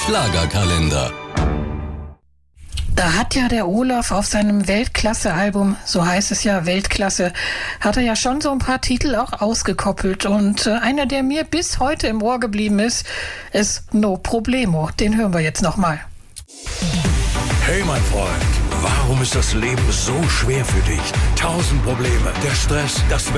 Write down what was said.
Schlagerkalender. Da hat ja der Olaf auf seinem Weltklasse-Album, so heißt es ja, Weltklasse, hat er ja schon so ein paar Titel auch ausgekoppelt. Und einer, der mir bis heute im Ohr geblieben ist No Problemo. Den hören wir jetzt nochmal. Hey mein Freund, warum ist das Leben so schwer für dich? 1000 Probleme, der Stress, das